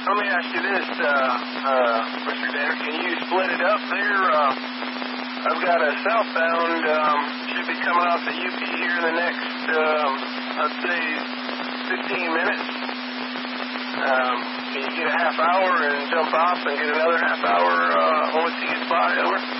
let me ask you this, Mr. Danner. Can you split it up there? I've got a southbound, should be coming off the UP here in the next, I'd say, 15 minutes. Can you get a half hour and jump off and get another half hour once he gets by? Over?